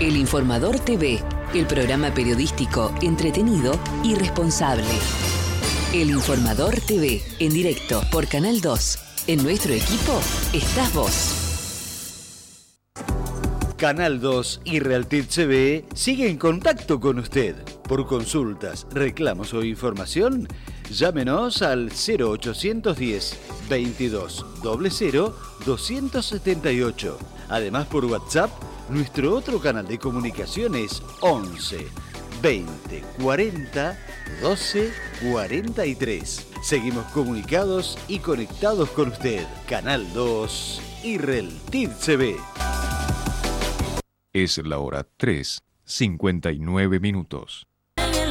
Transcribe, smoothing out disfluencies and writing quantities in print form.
El Informador TV, el programa periodístico entretenido y responsable. El Informador TV, en directo por Canal 2. En nuestro equipo estás vos. Canal 2 y Realtiv TV sigue en contacto con usted. Por consultas, reclamos o información, llámenos al 0810 22 00 278. Además, por WhatsApp, nuestro otro canal de comunicación es 11 20 40 12 43. Seguimos comunicados y conectados con usted. Canal 2 y Realtiv TV. Es la hora 3:59.